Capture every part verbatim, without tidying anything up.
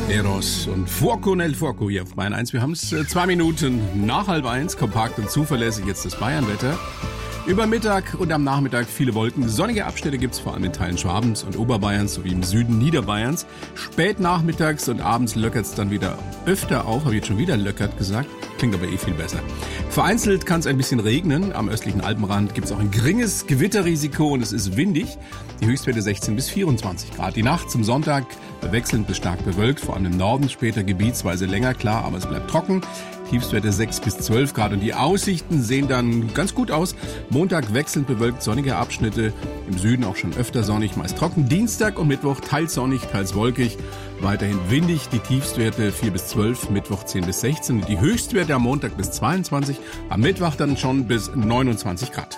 Eros und Fuoco nel Fuoco hier auf Bayern eins. Wir haben es äh, zwei Minuten nach halb eins, kompakt und zuverlässig jetzt das Bayernwetter. Über Mittag und am Nachmittag viele Wolken. Sonnige Abschnitte gibt es vor allem in Teilen Schwabens und Oberbayerns sowie im Süden Niederbayerns. Spät nachmittags und abends löckert es dann wieder öfter auf. Habe ich jetzt schon wieder löckert gesagt. Klingt aber eh viel besser. Vereinzelt kann es ein bisschen regnen. Am östlichen Alpenrand gibt es auch ein geringes Gewitterrisiko und es ist windig. Die Höchstwerte sechzehn bis vierundzwanzig Grad. Die Nacht zum Sonntag wechselnd bis stark bewölkt. Vor allem im Norden später gebietsweise länger klar, aber es bleibt trocken. Tiefstwerte sechs bis zwölf Grad und die Aussichten sehen dann ganz gut aus. Montag wechselnd bewölkt, sonnige Abschnitte, im Süden auch schon öfter sonnig, meist trocken. Dienstag und Mittwoch teils sonnig, teils wolkig, weiterhin windig, die Tiefstwerte vier bis zwölf, Mittwoch zehn bis sechzehn und die Höchstwerte am Montag bis zweiundzwanzig, am Mittwoch dann schon bis neunundzwanzig Grad.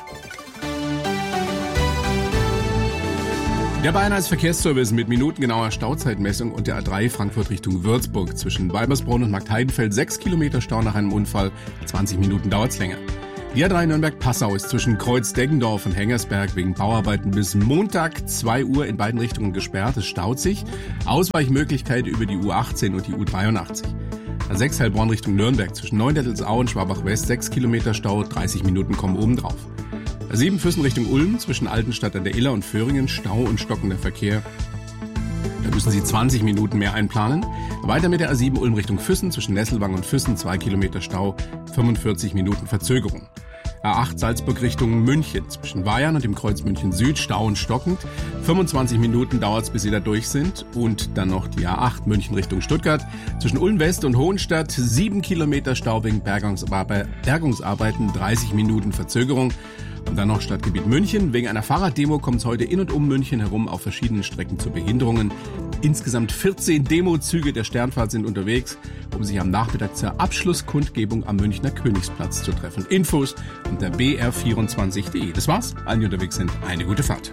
Der Bayern eins Verkehrsservice mit minutengenauer Stauzeitmessung und der A drei Frankfurt Richtung Würzburg zwischen Weibersbrunn und Marktheidenfeld sechs Kilometer Stau nach einem Unfall, zwanzig Minuten dauert's länger. Die A drei Nürnberg-Passau ist zwischen Kreuz-Deggendorf und Hengersberg wegen Bauarbeiten bis Montag zwei Uhr in beiden Richtungen gesperrt. Es staut sich. Ausweichmöglichkeit über die U achtzehn und die U dreiundachtzig. A sechs Heilbronn Richtung Nürnberg zwischen Neuendettelsau und Schwabach-West sechs Kilometer Stau, dreißig Minuten kommen obendrauf. A sieben Füssen Richtung Ulm zwischen Altenstadt an der Iller und Föhringen Stau und stockender Verkehr. Da müssen Sie zwanzig Minuten mehr einplanen. Weiter mit der A sieben Ulm Richtung Füssen zwischen Nesselwang und Füssen zwei Kilometer Stau, fünfundvierzig Minuten Verzögerung. A acht Salzburg Richtung München zwischen Weyern und dem Kreuz München Süd Stau und stockend. fünfundzwanzig Minuten dauert es, bis Sie da durch sind. Und dann noch die A acht München Richtung Stuttgart zwischen Ulm West und Hohenstadt sieben Kilometer Stau wegen Bergungsarbeiten, dreißig Minuten Verzögerung. Und dann noch Stadtgebiet München. Wegen einer Fahrraddemo kommt es heute in und um München herum auf verschiedenen Strecken zu Behinderungen. Insgesamt vierzehn Demozüge der Sternfahrt sind unterwegs, um sich am Nachmittag zur Abschlusskundgebung am Münchner Königsplatz zu treffen. Infos unter b r vierundzwanzig punkt d e. Das war's. Allen, die unterwegs sind, eine gute Fahrt.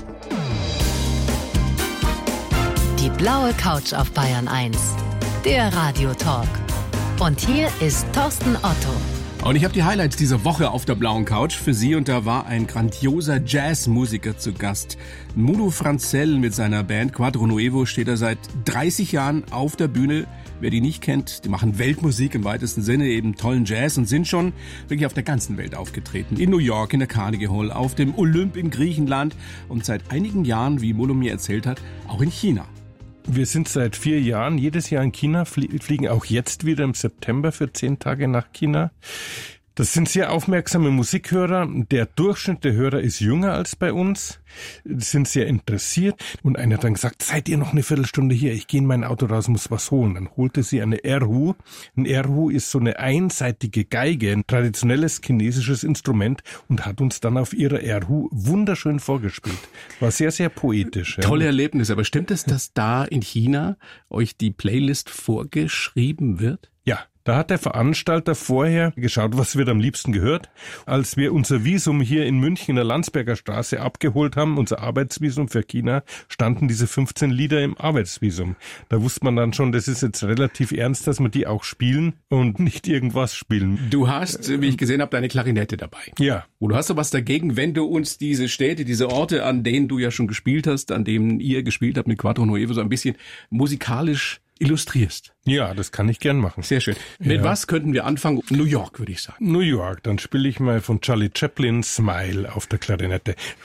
Die blaue Couch auf Bayern eins. Der Radiotalk. Und hier ist Thorsten Otto. Und ich habe die Highlights dieser Woche auf der blauen Couch für Sie und da war ein grandioser Jazzmusiker zu Gast. Mudo Franzell mit seiner Band Quattro Nuevo steht er seit dreißig Jahren auf der Bühne. Wer die nicht kennt, die machen Weltmusik im weitesten Sinne, eben tollen Jazz und sind schon wirklich auf der ganzen Welt aufgetreten. In New York, in der Carnegie Hall, auf dem Olymp in Griechenland und seit einigen Jahren, wie Mudo mir erzählt hat, auch in China. Wir sind seit vier Jahren jedes Jahr in China, fliegen auch jetzt wieder im September für zehn Tage nach China. Das sind sehr aufmerksame Musikhörer. Der Durchschnitt der Hörer ist jünger als bei uns, sind sehr interessiert. Und einer hat dann gesagt, seid ihr noch eine Viertelstunde hier? Ich gehe in mein Auto raus, muss was holen. Dann holte sie eine Erhu. Ein Erhu ist so eine einseitige Geige, ein traditionelles chinesisches Instrument und hat uns dann auf ihrer Erhu wunderschön vorgespielt. War sehr, sehr poetisch. Ja. Tolle Erlebnis. Aber stimmt es, dass da in China euch die Playlist vorgeschrieben wird? Ja. Da hat der Veranstalter vorher geschaut, was wird am liebsten gehört. Als wir unser Visum hier in München in der Landsberger Straße abgeholt haben, unser Arbeitsvisum für China, standen diese fünfzehn Lieder im Arbeitsvisum. Da wusste man dann schon, das ist jetzt relativ ernst, dass wir die auch spielen und nicht irgendwas spielen. Du hast, wie ich gesehen habe, deine Klarinette dabei. Ja. Und du hast doch was dagegen, wenn du uns diese Städte, diese Orte, an denen du ja schon gespielt hast, an denen ihr gespielt habt mit Quattro Nuevo, so ein bisschen musikalisch illustrierst. Ja, das kann ich gern machen. Sehr schön. Mit ja. was könnten wir anfangen? New York, würde ich sagen. New York, dann spiele ich mal von Charlie Chaplin Smile auf der Klarinette.